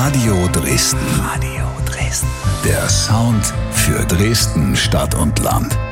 Radio Dresden. Radio Dresden. Der Sound für Dresden, Stadt und Land.